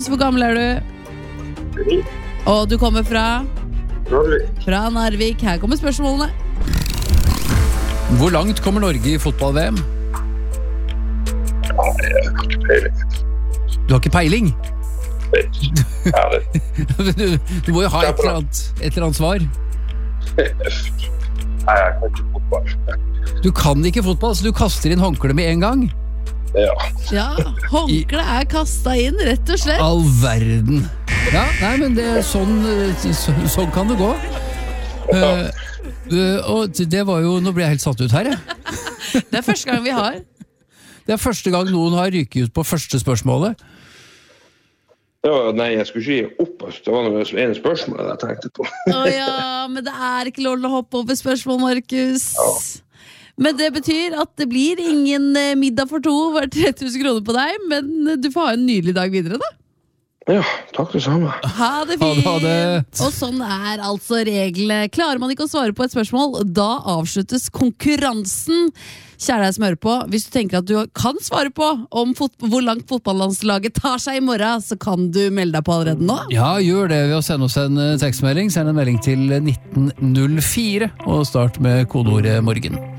hvor gammel er du? Og du kommer fra? Fra Narvik. Her kommer spørsmålene. Hvor langt kommer Norge i fotball-VM? Du har ikke peiling? Du må jo ha et eller annet svar. Nei, jeg kan ikke fotball. Du kan ikke fotball, så du kaster inn håndkle med en gang? Ja, håndkle er kastet inn, rett og slett. All verden. Ja, nei, men det er sånn kan det gå. Og det var jo, nå ble jeg helt satt ut her, Det er første gang vi har. Det er første gang noen har ryket ut på første spørsmålet. Nei, jeg skulle ikke gi opp. Det var noe en spørsmål jeg tenkte på. Ja, men det er ikke lov å hoppe over spørsmål, Markus. Men det betyr at det blir ingen middag for 2 for 3000 kroner på deg, men du får ha en nydelig dag videre da. Ja, takk det samme. Ha det fint. Ha det. Og sånn er altså reglene. Klarer man ikke å svare på et spørsmål, da avsluttes konkurransen. Kjære deg som hører på, hvis du tenker at du kan svare på om hvor langt fotballandslaget tar seg i morgen, så kan du melde deg på allerede nå. Ja, gjør det ved å sende oss en tekstmelding. Send en melding til 1904 og start med kodeordet morgen.